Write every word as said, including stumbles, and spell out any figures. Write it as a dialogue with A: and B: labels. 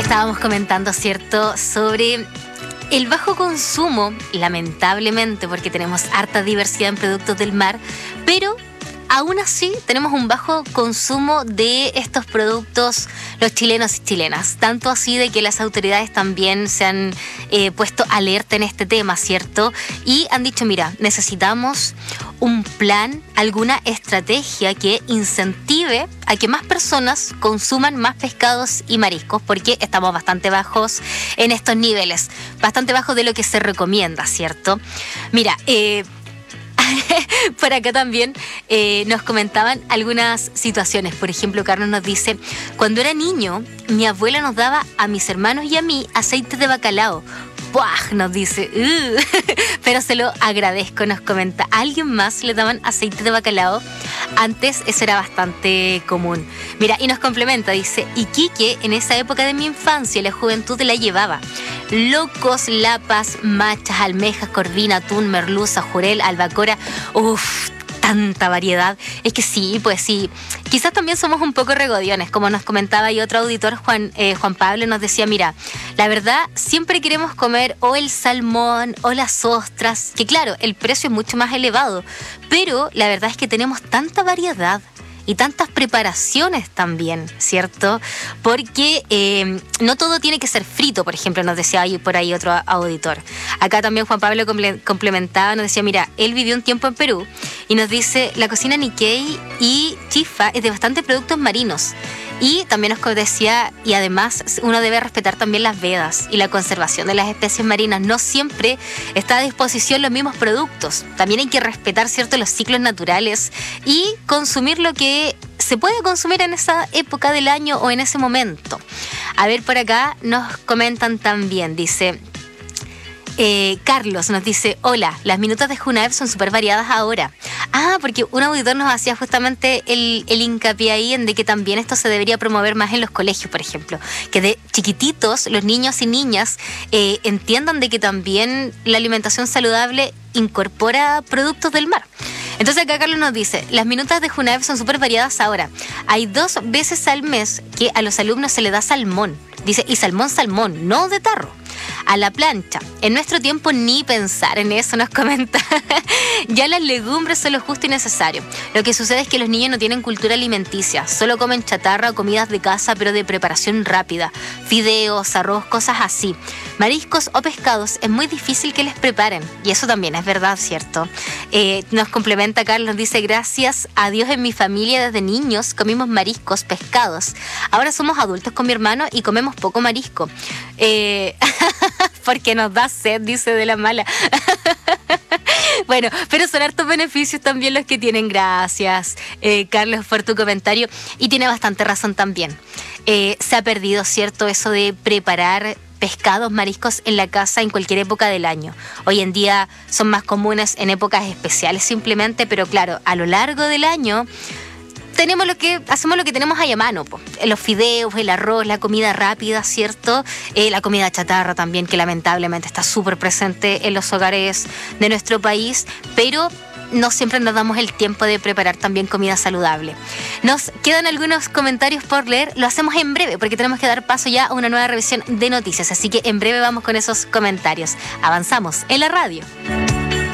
A: estábamos comentando, ¿cierto?, sobre el bajo consumo, lamentablemente, porque tenemos harta diversidad en productos del mar, pero aún así tenemos un bajo consumo de estos productos los chilenos y chilenas. Tanto así de que las autoridades también se han eh, puesto alerta en este tema, ¿cierto? Y han dicho, mira, necesitamos un plan, alguna estrategia que incentive a que más personas consuman más pescados y mariscos, porque estamos bastante bajos en estos niveles, bastante bajos de lo que se recomienda, ¿cierto? Mira, eh... por acá también eh, nos comentaban algunas situaciones. Por ejemplo, Carlos nos dice: cuando era niño, mi abuela nos daba a mis hermanos y a mí aceite de bacalao. ¡Buah! Nos dice, uh, pero se lo agradezco, nos comenta. ¿A alguien más le daban aceite de bacalao? Antes eso era bastante común. Mira, y nos complementa, dice: Iquique, en esa época de mi infancia y la juventud, la llevaba. Locos, lapas, machas, almejas, corvina, atún, merluza, jurel, albacora. Uf, tanta variedad. Es que sí, pues sí. Quizás también somos un poco regodiones, como nos comentaba, y otro auditor, Juan, eh, Juan Pablo, nos decía, mira, la verdad, siempre queremos comer o el salmón o las ostras, que claro, el precio es mucho más elevado, pero la verdad es que tenemos tanta variedad y tantas preparaciones también, ¿cierto? Porque eh, no todo tiene que ser frito, por ejemplo, nos decía ahí por ahí otro auditor. Acá también Juan Pablo complementaba, nos decía, mira, él vivió un tiempo en Perú y nos dice, la cocina Nikkei y Chifa es de bastantes productos marinos. Y también nos decía, y además uno debe respetar también las vedas y la conservación de las especies marinas. No siempre está a disposición los mismos productos. También hay que respetar, ¿cierto?, los ciclos naturales y consumir lo que se puede consumir en esa época del año o en ese momento. A ver, por acá nos comentan también, dice... Eh, Carlos nos dice, hola, las minutas de Junaep son súper variadas ahora. Ah, porque un auditor nos hacía justamente el, el hincapié ahí en de que también esto se debería promover más en los colegios, por ejemplo. Que de chiquititos los niños y niñas eh, entiendan de que también la alimentación saludable incorpora productos del mar. Entonces acá Carlos nos dice, las minutas de Junaep son súper variadas ahora. Hay dos veces al mes que a los alumnos se le da salmón. Dice, y salmón, salmón, no de tarro. A la plancha. En nuestro tiempo ni pensar en eso, nos comenta. Ya las legumbres son lo justo y necesario. Lo que sucede es que los niños no tienen cultura alimenticia. Solo comen chatarra o comidas de casa, pero de preparación rápida. Fideos, arroz, cosas así. Mariscos o pescados es muy difícil que les preparen. Y eso también es verdad, ¿cierto? Eh, nos complementa Carlos, nos dice, gracias a Dios en mi familia desde niños comimos mariscos, pescados. Ahora somos adultos con mi hermano y comemos poco marisco. Eh... porque nos da sed, dice de la mala. Bueno, pero son hartos beneficios también los que tienen. Gracias, eh, Carlos, por tu comentario. Y tiene bastante razón también. Eh, se ha perdido, ¿cierto?, eso de preparar pescados, mariscos en la casa en cualquier época del año. Hoy en día son más comunes en épocas especiales simplemente, pero claro, a lo largo del año... tenemos lo que, hacemos lo que tenemos ahí a mano, po. Los fideos, el arroz, la comida rápida, ¿cierto? Eh, la comida chatarra también, que lamentablemente está súper presente en los hogares de nuestro país, pero no siempre nos damos el tiempo de preparar también comida saludable. Nos quedan algunos comentarios por leer, lo hacemos en breve, porque tenemos que dar paso ya a una nueva revisión de noticias, así que en breve vamos con esos comentarios. Avanzamos en la radio.